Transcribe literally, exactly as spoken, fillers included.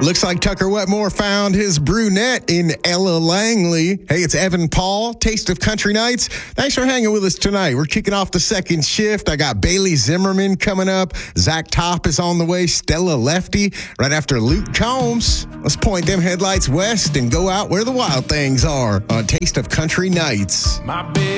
Looks like Tucker Wetmore found his brunette in Ella Langley. Hey, it's Evan Paul, Taste of Country Nights. Thanks for hanging with us tonight. We're kicking off the second shift. I got Bailey Zimmerman coming up. Zach Top is on the way. Stella Lefty right after Luke Combs. Let's point them headlights west and go out where the wild things are on Taste of Country Nights. My big